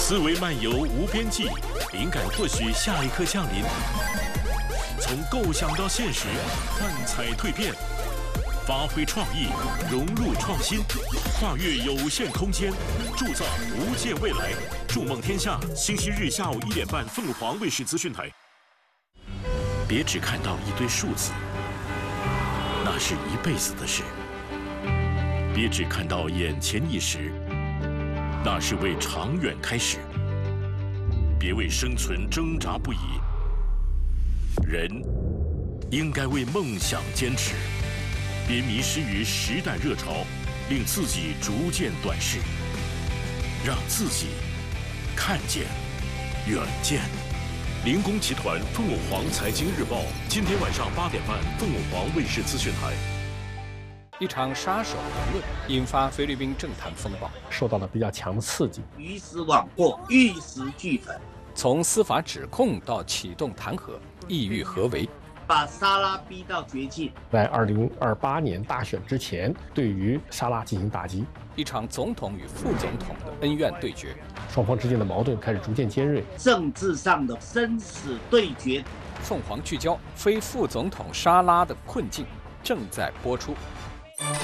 思维漫游无边际，灵感或许下一刻降临。从构想到现实，幻彩蜕变，发挥创意，融入创新，跨越有限空间，铸造无限未来。筑梦天下，星期日下午1点半，凤凰卫视资讯台。别只看到一堆数字，那是一辈子的事；别只看到眼前一时，那是为长远开始。别为生存挣扎不已，人应该为梦想坚持。别迷失于时代热潮，令自己逐渐短视，让自己看见远见。灵工集团凤凰财经日报，今天晚上8点半，凤凰卫视资讯台。 一场杀手言论引发菲律宾政坛风暴， 受到了比较强的刺激。 鱼死网破，玉石俱焚。 从司法指控到启动弹劾，意欲何为？ 把沙拉逼到绝境。 在2028年大选之前，对于沙拉进行打击。 一场总统与副总统的恩怨对决， 双方之间的矛盾开始逐渐尖锐， 政治上的生死对决。 凤凰聚焦非副总统沙拉的困境正在播出。